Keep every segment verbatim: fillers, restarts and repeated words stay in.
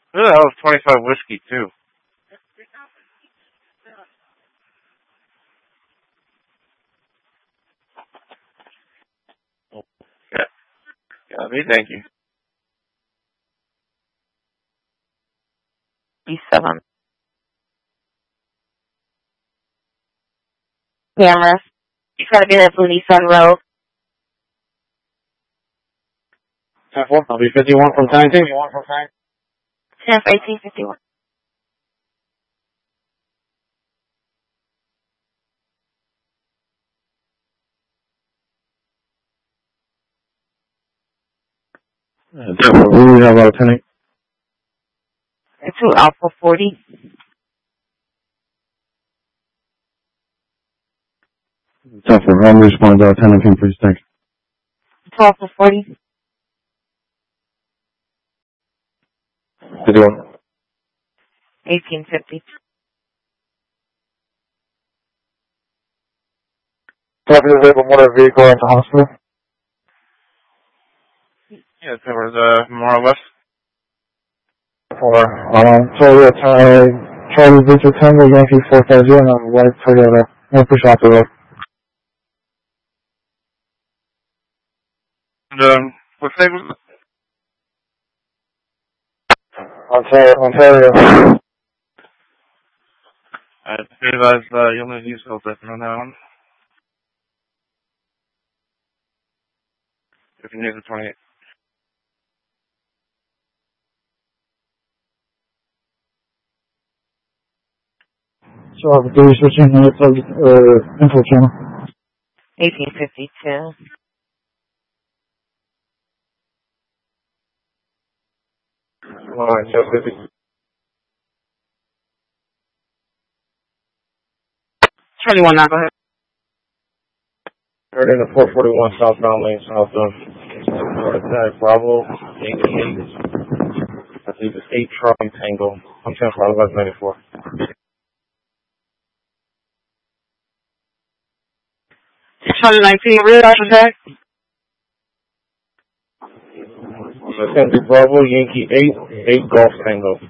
Who the hell is twenty-five whiskey, too? Yeah. Yeah, me, thank you. B seven. Cameras. You try to be at Blue Nissan Road. ten four. I'll be fifty-one from time. fifty-one from time. ten for eighteen fifty-one. Uh, who do we have out of ten? two Alpha forty. ten four. I'm responding out of ten, please. Thanks. two Alpha forty. fifty-one. eighteen fifty. Copy the vehicle, motor vehicle into hospital. Yeah, that was, uh, more or less. For, um, Toyota, Charlie, Charlie Victor Tango, Yankee four five zero, and I'm white Toyota. No push off the road. And, um, what state was it? Ontario, Ontario. I realize, uh, you'll need to use filter on that one. If you need the twenty-eight. So, I'll be switching the uh, info channel. eighteen fifty-two. Alright, so fifty. Charlie one now, go ahead. Heard in the four forty-one southbound lane, south of Attack Bravo, eighty-eight. I believe it's eight Charlie Tango. I'm ten for otherwise ninety-four. Charlie nineteen, real after tag. ten to Bravo, Yankee eight, eight Golf Tango.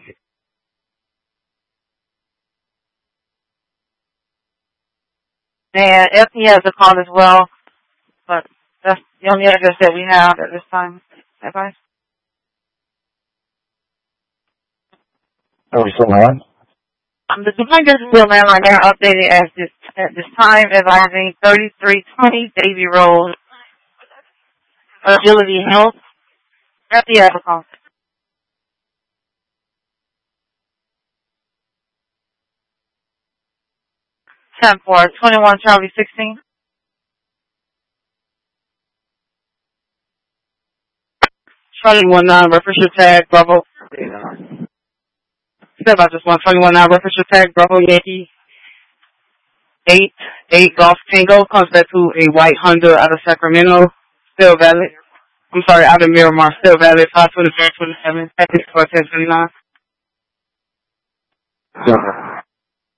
And F P has a call as well, but that's the only address that we have at this time. Advice? Are we still on? Um, the complaint is still landline. They're updated as this at this time advising thirty-three twenty Davy Road, Agility Health. F P has a call. ten for twenty-one Charlie sixteen. Charlie one nine, reference your tag, Bravo. Said about this one, Charlie one nine, reference your tag, Bravo Yankee. eight, eight Golf Tango, comes back to a white Honda out of Sacramento, still valid. I'm sorry, out of Miramar, still valid, five twenty-four twenty-seven, for ten twenty-nine. Yeah.